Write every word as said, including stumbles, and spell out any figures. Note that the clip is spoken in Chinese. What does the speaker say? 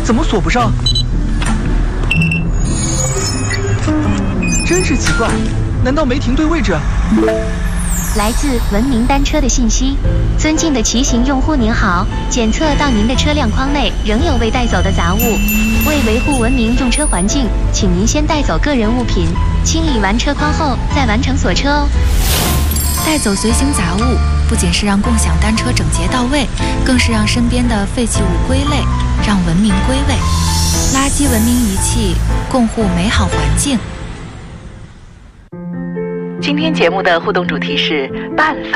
怎么锁不上？真是奇怪，难道没停对位置？ 来自文明单车的信息：尊敬的骑行用户您好，检测到您的车辆框内仍有未带走的杂物，为维护文明用车环境，请您先带走个人物品，清理完车框后再完成锁车哦。 带走随行杂物，不仅是让共享单车整洁到位，更是让身边的废弃物归类，让文明归位。垃圾文明遗弃，共护美好环境。 今天节目的互动主题是办法。